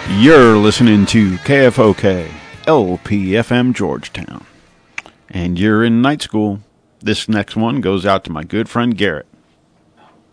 You're listening to KFOK LPFM Georgetown, and you're in night school. This next one goes out to my good friend Garrett.